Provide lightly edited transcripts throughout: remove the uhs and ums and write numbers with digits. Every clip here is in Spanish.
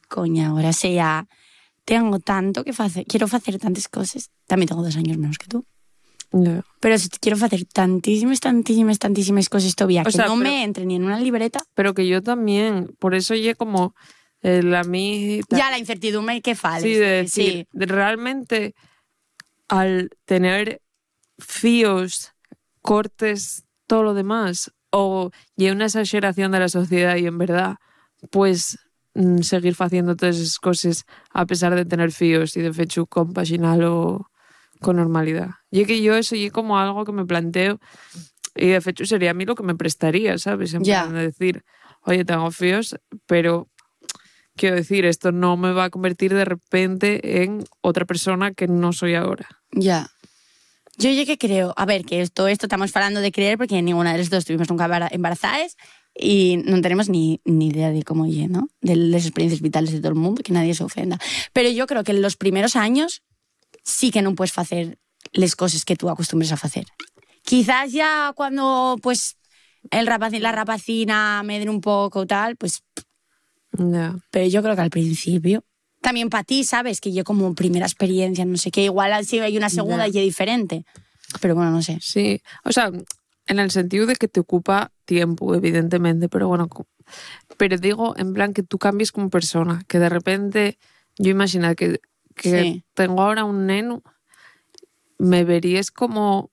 coña ahora, o sea, tengo tanto que facer, quiero facer tantas cosas. Tamén tengo 2 años menos que tú. No. Pero quiero facer tantísimas cosas todavía, O que sea, no pero- me entre ni en una libreta. Pero que yo también, por eso llegué como la amiguita. Ya la incertidumbre que fades. Sí, de decir, realmente al tener fíos, cortes, todo lo demás, o y una exageración de la sociedad y en verdad, pues seguir haciendo todas esas cosas a pesar de tener fíos y de hecho compaginarlo con normalidad. Y que yo eso y como algo que me planteo y de hecho sería a mí lo que me prestaría, ¿sabes? En Ya. plan de decir, oye, tengo fíos, pero quiero decir, esto no me va a convertir de repente en otra persona que no soy ahora. Ya. Yo que creo, a ver, que todo esto estamos hablando de creer porque ninguna de las dos estuvimos nunca embarazadas y no tenemos ni idea de cómo es, ¿no? De las experiencias vitales de todo el mundo, que nadie se ofenda. Pero yo creo que en los primeros años sí que no puedes hacer las cosas que tú acostumbres a hacer. Quizás ya cuando pues la rapacina me den un poco tal, pues... Ya. Pero yo creo que al principio... También para ti, ¿sabes? Que yo como primera experiencia, no sé qué, igual si hay una segunda y es diferente. Pero bueno, no sé. Sí, o sea, en el sentido de que te ocupa tiempo, evidentemente, pero bueno, pero digo en plan que tú cambies como persona, que de repente, yo imagino que Sí. tengo ahora un neno, me verías como,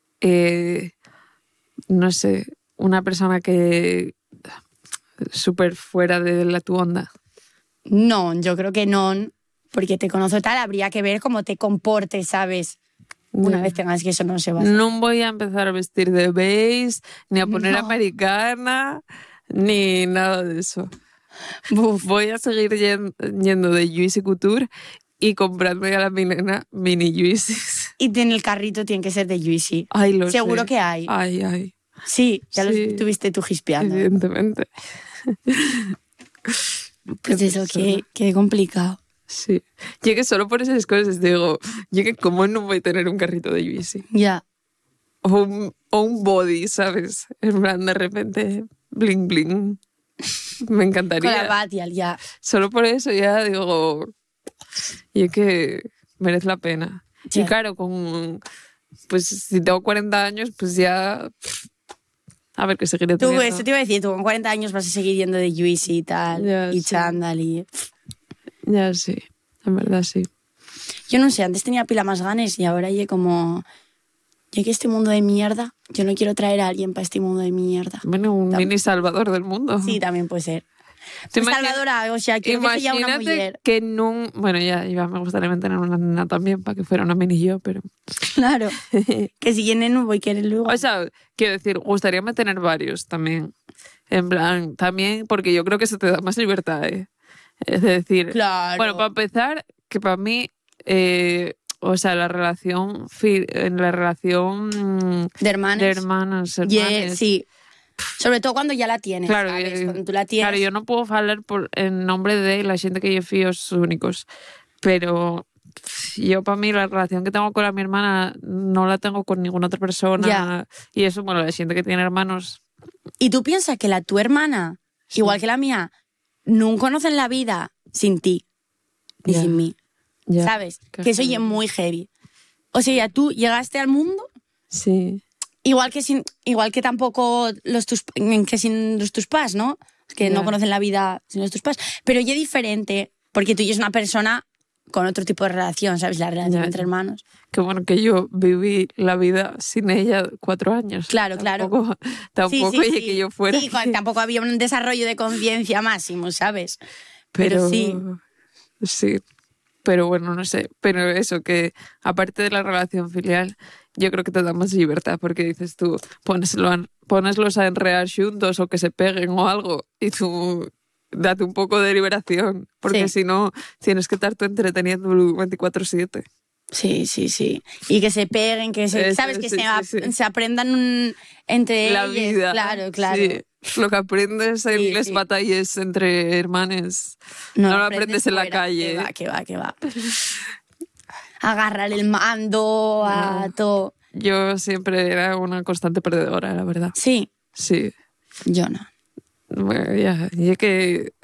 no sé, una persona que súper fuera de la tu onda. No, yo creo que no, porque te conozco tal, habría que ver cómo te comportes, ¿sabes? Una vez tengas que eso no se va a hacer. No voy a empezar a vestir de beige, ni a poner No. americana, ni nada de eso. Buf. Voy a seguir yendo de Juicy Couture y comprarme a la nena mini Juicy's. Y en el carrito tiene que ser de Juicy. Ay, lo Seguro sé. que hay. Ay. Sí, ya Sí. los tuviste tú gispeando. Evidentemente. Pues eso, qué complicado. Sí. Llegué solo por esas cosas, digo, llegué cómo no voy a tener un carrito de Juicy. Ya. O un body, ¿sabes? En plan, de repente, bling bling. Me encantaría. Con la Batial, ya. Solo por eso ya digo, y es que merece la pena. Ya. Y claro, pues si tengo 40 años, pues ya... A ver, qué seguiré Tú, teniendo. eso te iba a decir, tú con 40 años vas a seguir yendo de Juicy y tal, Ya, y sí. chándal y... Ya sí, en verdad sí. Yo no sé, antes tenía pila más ganas y ahora ya como... Ya que este mundo de mierda, yo no quiero traer a alguien para este mundo de mierda. Bueno, un mini salvador del mundo. Sí, también puede ser. ¿Te Pues imaginas- salvadora, o sea, quiero que sea una Imagínate mujer. que bueno, ya me gustaría tener una nena también para que fuera una mini yo, pero... Claro. Que si viene no voy a querer luego. O sea, quiero decir, gustaría tener varios también. En plan, también porque yo creo que se te da más libertad, ¿eh? Es decir, Claro. bueno, para empezar, que para mí, o sea, en la relación De hermanas. de hermanos, hermanes. Sí. Sobre todo cuando ya la tienes, Claro, ¿sabes? Cuando tú la tienes. claro, yo no puedo hablar en nombre de la gente que yo fíos únicos, pero yo para mí la relación que tengo con mi hermana no la tengo con ninguna otra persona. Ya. Y eso, bueno, la gente que tiene hermanos... Y tú piensas que tu hermana, Sí. igual que la mía, no conocen la vida sin ti ni Ya. sin mí. Ya. ¿Sabes? Qué Que eso heavy. ya es muy heavy. O sea, ya tú llegaste al mundo Sí. igual que tampoco sin tus pas, ¿no? Que no Ya. conocen la vida sin los tus pas. Pero ya es diferente, porque tú ya es una persona con otro tipo de relación, ¿sabes? La relación Ya. entre hermanos. Qué bueno que yo viví la vida sin ella 4 años. Claro. Tampoco Sí, oye, que yo fuera. Sí, tampoco había un desarrollo de conciencia máximo, ¿sabes? Pero sí. Sí. Pero bueno, no sé. Pero eso, que aparte de la relación filial, yo creo que te da más libertad, porque dices tú, poneslos a enrear juntos o que se peguen o algo, y tú date un poco de liberación, porque Sí. si no, tienes que estar tú entreteniéndolo 24/7. Sí. Y que se peguen, ¿sabes? Que Sí. se aprendan entre La ellos. vida. Claro. Sí. Lo que aprendes en Sí, las sí. batallas entre hermanes no lo aprendes en la fuera. calle. Que va. Agarrar el mando a todo. Yo siempre era una constante perdedora, la verdad. Sí, Sí. yo no. Bueno, ya. Y es que